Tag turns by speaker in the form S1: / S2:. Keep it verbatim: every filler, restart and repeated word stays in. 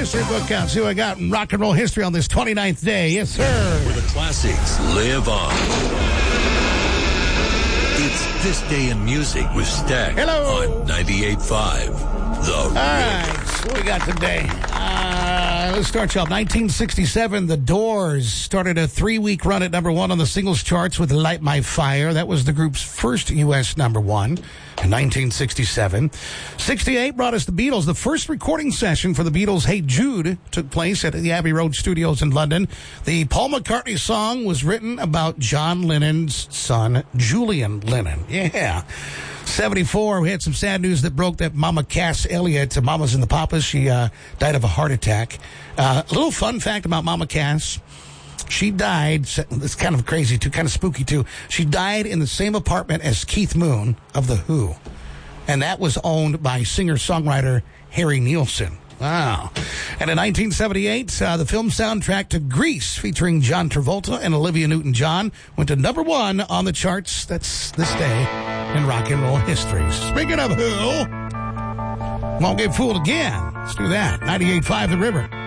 S1: history book out. See what I got in rock and roll history on this twenty-ninth day. Yes, sir.
S2: Where the classics live on. It's This Day in Music with Stack.
S1: Hello.
S2: On ninety-eight point five. The
S1: All right, so what we got today? Uh, let's start you off. nineteen sixty-seven, The Doors started a three-week run at number one on the singles charts with Light My Fire. That was the group's first U S number one in nineteen sixty-seven. sixty-eight brought us the Beatles. The first recording session for the Beatles' Hey Jude took place at the Abbey Road Studios in London. The Paul McCartney song was written about John Lennon's son, Julian Lennon. Yeah. seventy-four, we had some sad news that broke that Mama Cass Elliott, Mamas and the Papas, she uh, died of a heart attack. Uh, a little fun fact about Mama Cass. She died, it's kind of crazy too, kind of spooky too. She died in the same apartment as Keith Moon of The Who. And that was owned by singer-songwriter Harry Nilsson. Wow. And in nineteen seventy-eight, uh, the film soundtrack to Grease, featuring John Travolta and Olivia Newton-John, went to number one on the charts. That's this day in rock and roll history. Speaking of Who, won't get fooled again. Let's do that. ninety-eight point five The River.